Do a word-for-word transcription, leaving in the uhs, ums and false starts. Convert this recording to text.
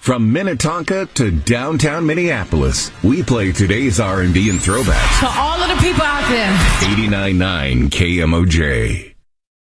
From Minnetonka to downtown Minneapolis, we play today's R and B and throwbacks. For all of the people out there. eighty-nine point nine K M O J.